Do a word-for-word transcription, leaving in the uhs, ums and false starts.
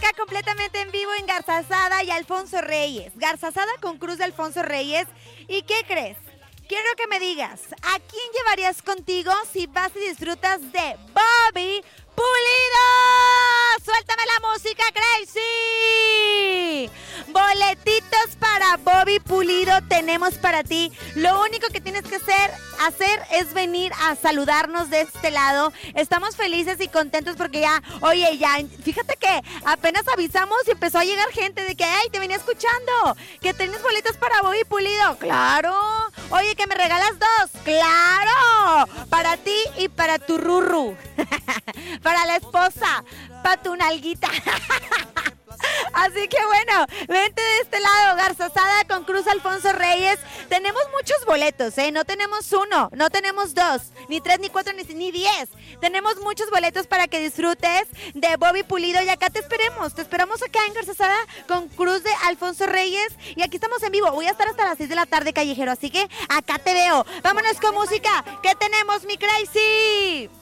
música completamente en vivo en Garzazada y Alfonso Reyes. Garzazada con Cruz de Alfonso Reyes. ¿Y qué crees? Quiero que me digas, ¿a quién llevarías contigo si vas y disfrutas de Bobby Pulido? ¡Suéltame la música, Crazy! Boletitos para Bobby Pulido tenemos para ti. Lo único que tienes que hacer, hacer es venir a saludarnos de este lado. Estamos felices y contentos porque ya, oye, ya, fíjate que apenas avisamos y empezó a llegar gente de que, ay, te venía escuchando, que tienes boletos para Bobby Pulido. ¡Claro! Oye, que me regalas dos. ¡Claro! Para ti y para tu rurru. Para la esposa, para tu nalguita. Así que bueno, vente de este lado, Garzazada con Cruz Alfonso Reyes. Tenemos muchos boletos, ¿eh? No tenemos uno, no tenemos dos, ni tres, ni cuatro, ni, ni diez. Tenemos muchos boletos para que disfrutes de Bobby Pulido y acá te esperemos. Te esperamos acá en Garzazada con Cruz de Alfonso Reyes y aquí estamos en vivo. Voy a estar hasta las seis de la tarde, callejero, así que acá te veo. Vámonos con música. ¿Qué tenemos, mi Crazy?